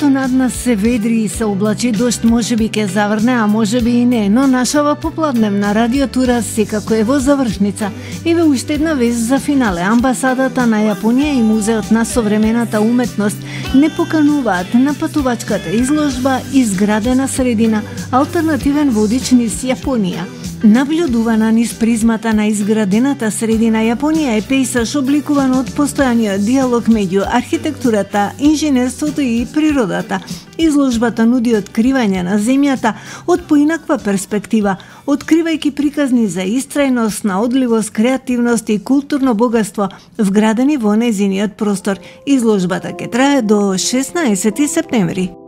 Небото над нас се ведри и се облачи дожд, можеби ќе заврне, а можеби и не, но нашава попладневна радиотура секако е во завршница. Еве уште една вест за финале. Амбасадата на Јапонија и Музеот на современата уметност не покануваат на патувачката изложба Изградена средина, алтернативен водич низ Јапонија. Наблюдувана низ призмата на изградената средина Јапонија е пејсаж обликуван од постојаниот диалог меѓу архитектурата, инженерството и природата. Изложбата нуди откривање на земјата од поинаква перспектива, откривајќи приказни за истрајност, наодливост, креативност и културно богатство вградени во нејзиниот простор. Изложбата ќе трае до 16 септември.